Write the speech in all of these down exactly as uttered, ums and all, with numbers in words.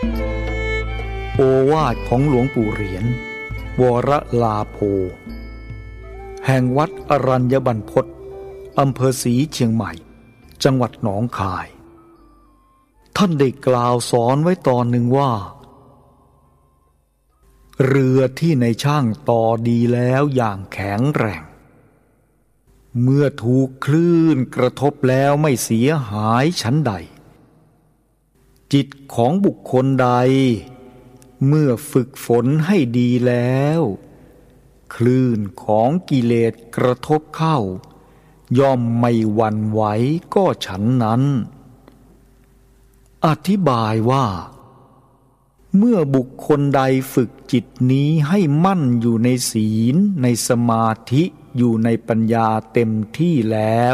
โอวาทของหลวงปู่เหรียญวรลาโภแห่งวัดอรัญญบรรพตอำเภอศรีเชียงใหม่จังหวัดหนองคายท่านได้กล่าวสอนไว้ตอนหนึ่งว่าเรือที่ในช่างต่อดีแล้วอย่างแข็งแรงเมื่อถูกคลื่นกระทบแล้วไม่เสียหายชั้นใดจิตของบุคคลใดเมื่อฝึกฝนให้ดีแล้วคลื่นของกิเลสกระทบเข้าย่อมไม่หวั่นไหวก็ฉันนั้นอธิบายว่าเมื่อบุคคลใดฝึกจิตนี้ให้มั่นอยู่ในศีลในสมาธิอยู่ในปัญญาเต็มที่แล้ว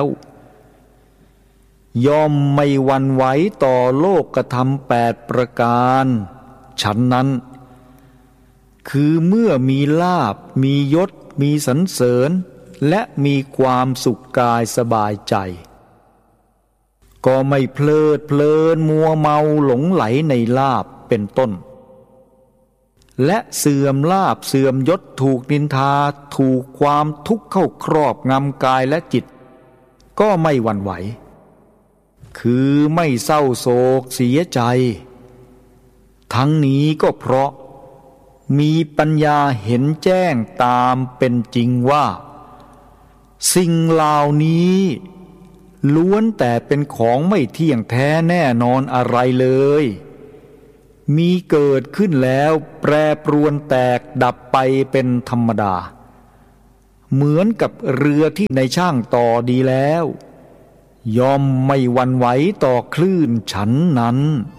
ย่อมไม่หวั่นไหวต่อโลกธรรมแปดประการฉันนั้นคือเมื่อมีลาภมียศมีสรรเสริญและมีความสุขกายสบายใจก็ไม่เพลิดเพลินมัวเมาหลงไหลในลาภเป็นต้นและเสื่อมลาภเสื่อมยศถูกนินทาถูกความทุกข์เข้าครอบงำกายและจิตก็ไม่หวั่นไหวคือไม่เศร้าโศกเสียใจทั้งนี้ก็เพราะมีปัญญาเห็นแจ้งตามเป็นจริงว่าสิ่งเหล่านี้ล้วนแต่เป็นของไม่เที่ยงแท้แน่นอนอะไรเลยมีเกิดขึ้นแล้วแปรปรวนแตกดับไปเป็นธรรมดาเหมือนกับเรือที่ในช่างต่อดีแล้วย่อมไม่หวั่นไหวต่อคลื่นฉันนั้น